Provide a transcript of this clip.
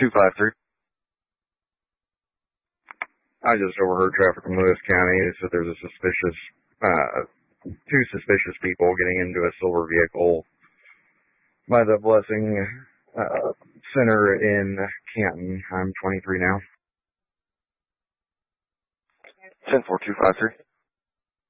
253. I just overheard traffic from Lewis County. It said there's two suspicious people getting into a silver vehicle by the Blessing Center in Canton. I'm 23 now. 10-4, 253.